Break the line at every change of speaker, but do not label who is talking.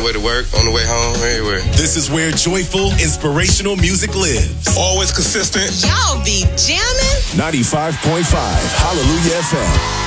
the way to work, on the way home, everywhere.
This is where joyful, inspirational music lives.
Always consistent.
Y'all be jamming?
95.5 Hallelujah FM.